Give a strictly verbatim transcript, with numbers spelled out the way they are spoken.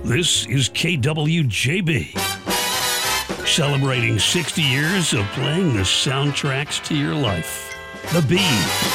This is K W J B, celebrating sixty years of playing the soundtracks to your life. The Bee.